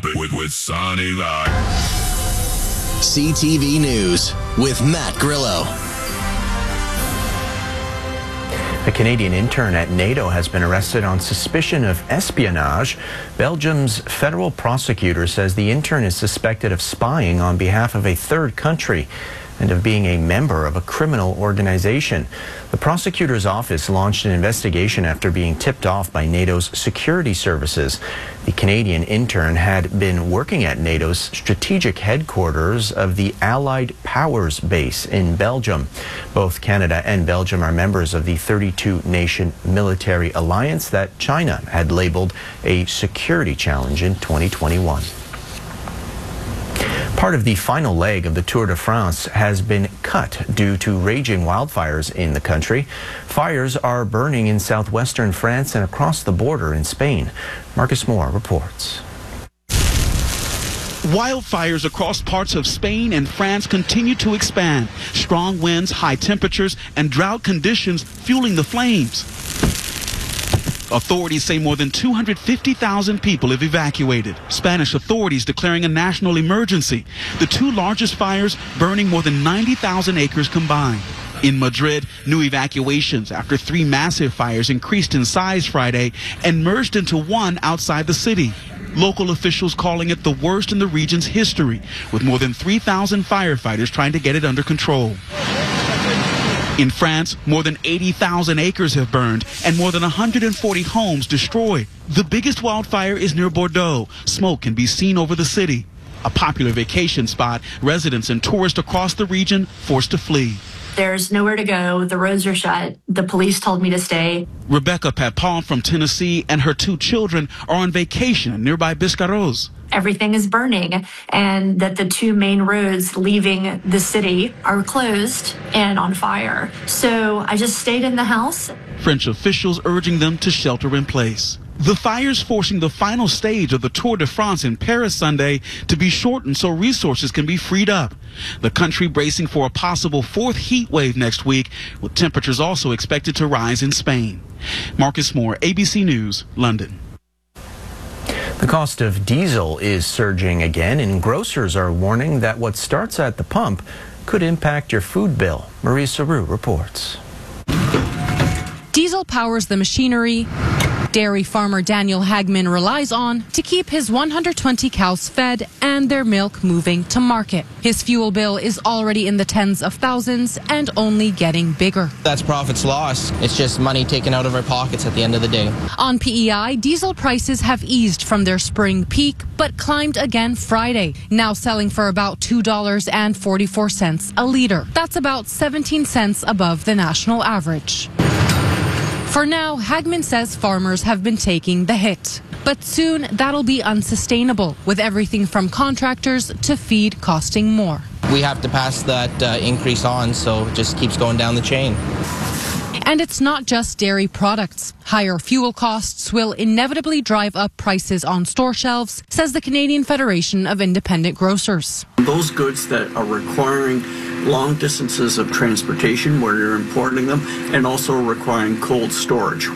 With Sonny Live. CTV News with Matt Grillo. A Canadian intern at NATO has been arrested on suspicion of espionage. Belgium's federal prosecutor says the intern is suspected of spying on behalf of a third country and of being a member of a criminal organization. The prosecutor's office launched an investigation after being tipped off by NATO's security services. The Canadian intern had been working at NATO's strategic headquarters of the Allied Powers Base in Belgium. Both Canada and Belgium are members of the 32-nation military alliance that China had labeled a security challenge in 2021. Part of the final leg of the Tour de France has been cut due to raging wildfires in the country. Fires are burning in southwestern France and across the border in Spain. Marcus Moore reports. Wildfires across parts of Spain and France continue to expand. Strong winds, high temperatures, and drought conditions fueling the flames. Authorities say more than 250,000 people have evacuated. Spanish authorities declaring a national emergency. The two largest fires burning more than 90,000 acres combined. In Madrid, new evacuations after three massive fires increased in size Friday and merged into one outside the city. Local officials calling it the worst in the region's history, with more than 3,000 firefighters trying to get it under control. In France, more than 80,000 acres have burned and more than 140 homes destroyed. The biggest wildfire is near Bordeaux. Smoke can be seen over the city. A popular vacation spot, residents and tourists across the region forced to flee. There's nowhere to go. The roads are shut. The police told me to stay. Rebecca Papon from Tennessee and her two children are on vacation in nearby Biscarroz. Everything is burning, and that the two main roads leaving the city are closed and on fire. So I just stayed in the house. French officials urging them to shelter in place. The fires forcing the final stage of the Tour de France in Paris Sunday to be shortened so resources can be freed up. The country bracing for a possible fourth heat wave next week, with temperatures also expected to rise in Spain. Marcus Moore, ABC News, London. The cost of diesel is surging again, and grocers are warning that what starts at the pump could impact your food bill. Marie Saru reports. Diesel powers the machinery dairy farmer Daniel Hagman relies on to keep his 120 cows fed and their milk moving to market. His fuel bill is already in the tens of thousands and only getting bigger. That's profits lost. It's just money taken out of our pockets at the end of the day. On PEI, diesel prices have eased from their spring peak but climbed again Friday, now selling for about $2.44 a liter. That's about 17 cents above the national average. For now, Hagman says farmers have been taking the hit. But soon that'll be unsustainable, with everything from contractors to feed costing more. We have to pass that increase on, so it just keeps going down the chain. And it's not just dairy products. Higher fuel costs will inevitably drive up prices on store shelves, says the Canadian Federation of Independent Grocers. Those goods that are requiring long distances of transportation where you're importing them and also requiring cold storage.